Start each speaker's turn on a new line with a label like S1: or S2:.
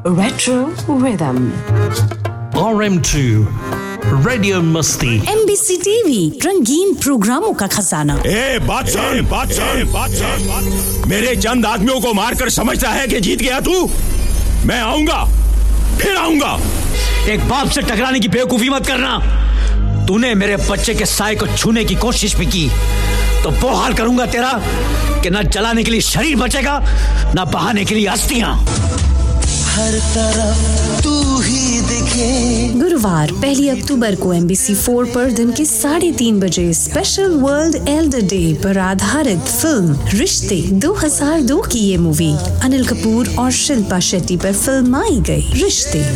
S1: Retro Rhythm.
S2: RM2 radio मस्ती
S3: MBC TV रंगीन प्रोग्रामों का खजाना।
S4: बात मेरे चंद आदमियों को मारकर समझता है कि जीत गया तू? मैं आऊंगा, फिर आऊंगा।
S5: एक बाप से टकराने की बेवकूफी मत करना। तूने मेरे बच्चे के साए को छूने की कोशिश भी की तो वो हाल करूंगा तेरा कि ना जलाने के लिए शरीर बचेगा ना बहाने के लिए अस्थियां।
S6: हर तरफ तू ही दिखे।
S3: गुरुवार 1 अक्टूबर को MBC 4 पर दिन के 3:30 बजे स्पेशल वर्ल्ड एल्डर डे पर आधारित फिल्म रिश्ते 2002 की ये मूवी अनिल कपूर और शिल्पा शेट्टी पर फिल्माई गई। रिश्ते